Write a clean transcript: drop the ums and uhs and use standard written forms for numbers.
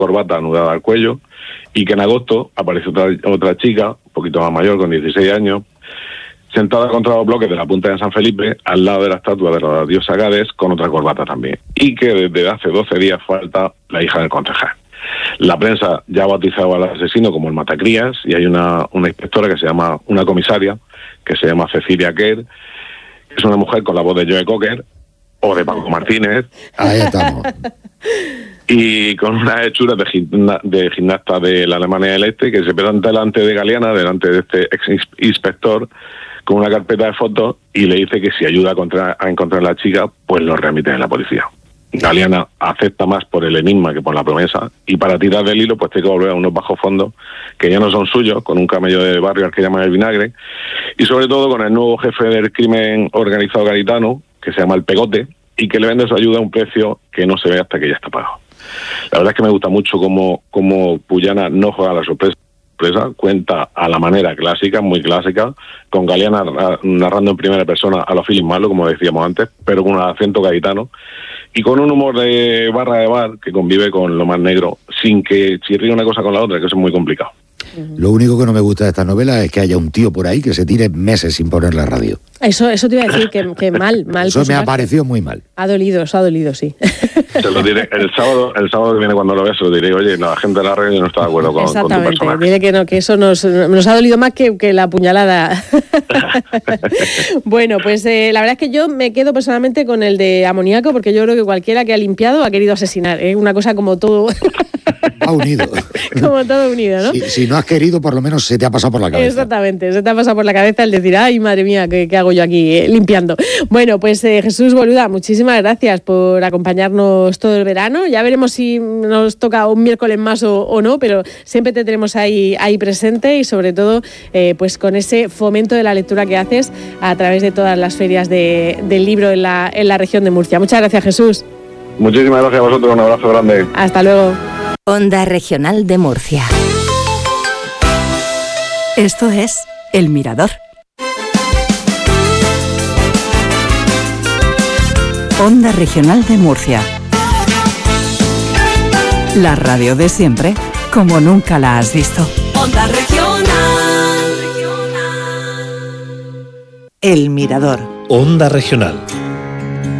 corbata anudada al cuello, y que en agosto apareció otra chica, un poquito más mayor, con 16 años, sentada contra los bloques de la punta de San Felipe, al lado de la estatua de la diosa Gades, con otra corbata también. Y que desde hace 12 días falta la hija del concejal. La prensa ya ha bautizado al asesino como el matacrías, y hay una inspectora que se llama, una comisaria, que se llama Cecilia Kerr, que es una mujer con la voz de Joe Cocker, o de Paco Martínez. Ahí estamos. Y con unas hechuras de gimnasta de la Alemania del Este, que se presenta delante de Galeana, delante de este ex inspector, con una carpeta de fotos, y le dice que si ayuda a encontrar a la chica, pues lo remiten a la policía. Galeana acepta más por el enigma que por la promesa, y para tirar del hilo pues tiene que volver a unos bajos fondos que ya no son suyos, con un camello de barrio al que llaman el Vinagre, y sobre todo con el nuevo jefe del crimen organizado gaditano, que se llama el Pegote, y que le vende su ayuda a un precio que no se ve hasta que ya está pagado. La verdad es que me gusta mucho cómo Puyana no juega a la sorpresa, cuenta a la manera clásica, muy clásica, con Galeana narrando en primera persona a los Philip Marlowe, como decíamos antes, pero con un acento gaditano, y con un humor de barra de bar que convive con lo más negro, sin que chirríe una cosa con la otra, que eso es muy complicado. Lo único que no me gusta de esta novela es que haya un tío por ahí que se tire meses sin poner la radio. Eso te iba a decir, que mal. Eso me ha parecido muy mal. Ha dolido, sí. Te lo diré el sábado que viene, cuando lo veas, se lo diré. Oye, la gente de la radio no está de acuerdo con tu personaje. Dile que no, que eso nos ha dolido más que la puñalada. Bueno, pues la verdad es que yo me quedo personalmente con el de amoníaco, porque yo creo que cualquiera que ha limpiado ha querido asesinar. Una cosa como todo... Ha unido. Como todo unido, ¿no? Si no has querido, por lo menos se te ha pasado por la cabeza. Exactamente, se te ha pasado por la cabeza el decir, ay, madre mía, ¿qué hago yo aquí limpiando? Bueno, pues Jesús Boluda, muchísimas gracias por acompañarnos todo el verano. Ya veremos si nos toca un miércoles más o no, pero siempre te tenemos ahí presente, y sobre todo pues con ese fomento de la lectura que haces a través de todas las ferias del libro en la región de Murcia. Muchas gracias, Jesús. Muchísimas gracias a vosotros, un abrazo grande. Hasta luego. Onda Regional de Murcia. Esto es El Mirador. Onda Regional de Murcia. La radio de siempre, como nunca la has visto. Onda Regional. El Mirador. Onda Regional.